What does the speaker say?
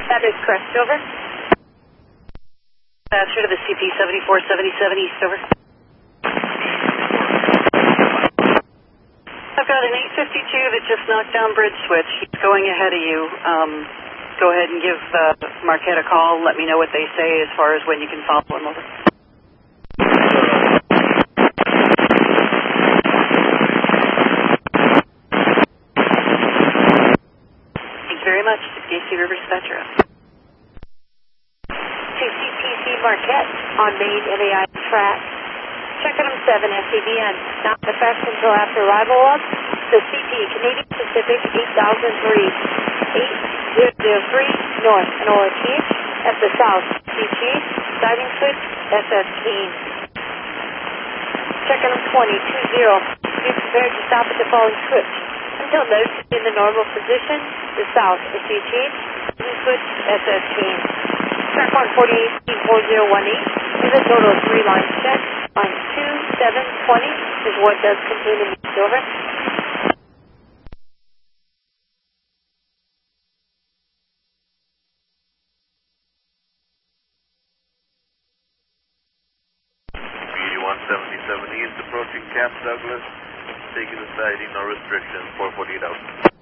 That is correct, over. Dispatcher to the CP 7477 East, over. I've got an 852 that just knocked down bridge switch. He's going ahead of you. Go ahead and give Marquette a call. Let me know what they say as far as when you can follow him, over. Thank you very much. DC River Dispatcher. To CTC Marquette on main MAI track. Check item 7 FTBN. Not in effect until after arrival of the CP Canadian Pacific 8003 North and ORTH at the south CG diving switch SS team. Check item 20 Be prepared to stop at the following switch until noted in the normal position, the south CG diving switch SS team. Track 148.401 with a total of 3 lines checked. Line 2720 is what does contain the mix, over. BD-177 East approaching Camp Douglas, taking the siding, no restrictions, 448 out.